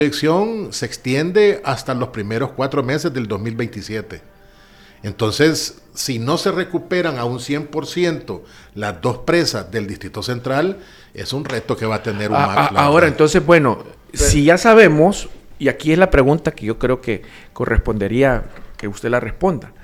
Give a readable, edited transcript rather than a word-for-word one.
proyección se extiende hasta los primeros 4 meses del 2027. Entonces, si no se recuperan a un 100% las 2 presas del Distrito Central, es un reto que va a tener un MAC. Ahora, entonces, bueno, si ya sabemos, y aquí es la pregunta que yo creo que correspondería que usted la responda.